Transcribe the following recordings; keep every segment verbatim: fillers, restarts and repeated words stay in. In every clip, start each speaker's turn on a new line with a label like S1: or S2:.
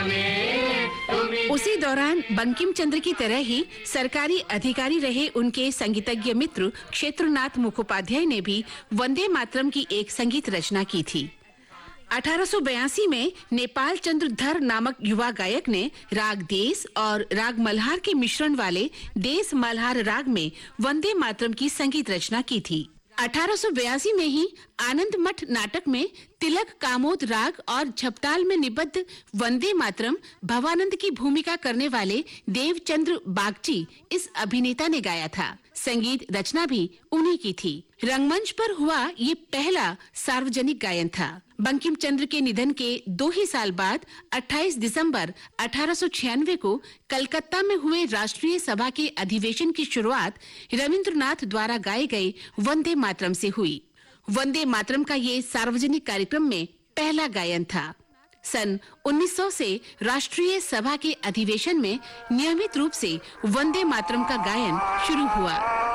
S1: उसी दौरान बंकिम चंद्र की तरह ही सरकारी अधिकारी रहे उनके संगीतज्ञ मित्र क्षेत्रनाथ मुखोपाध्याय ने भी वंदे मातरम की एक संगीत रचना की थी। अठारह सौ बयासी में नेपाल चंद्र धर नामक युवा गायक ने राग देस और राग मल्हार के मिश्रण वाले देस मल्हार राग में वंदे मातरम की संगीत रचना की थी। अठारह सौ बयासी में ही आनंद मठ नाटक में तिलक कामोद राग और झपताल में निबद्ध वंदे मातरम भवानंद की भूमिका करने वाले देवचंद्र बागची इस अभिनेता ने गाया था। संगीत रचना भी उन्हीं की थी। रंगमंच पर हुआ ये पहला सार्वजनिक गायन था। बंकिम चंद्र के निधन के दो ही साल बाद अट्ठाईस दिसंबर अठारह सौ छियानवे को कलकत्ता में हुए राष्ट्रीय सभा के अधिवेशन की शुरुआत रविंद्रनाथ द्वारा गाए गए वंदे मातरम से हुई। वंदे मातरम का ये सार्वजनिक कार्यक्रम में पहला गायन था। सन उन्नीस सौ से राष्ट्रीय सभा के अधिवेशन में नियमित रूप से वंदे मातरम का गायन शुरू हुआ।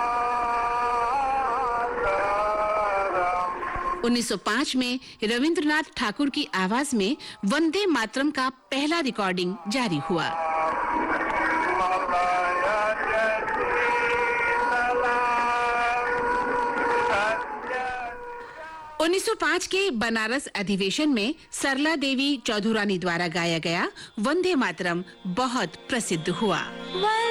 S1: उन्नीस सौ पाँच में रविंद्रनाथ ठाकुर की आवाज में वंदे मातरम का पहला रिकॉर्डिंग जारी हुआ। उन्नीस सौ पाँच के बनारस अधिवेशन में सरला देवी चौधुरानी द्वारा गाया गया वंदे मातरम बहुत प्रसिद्ध हुआ।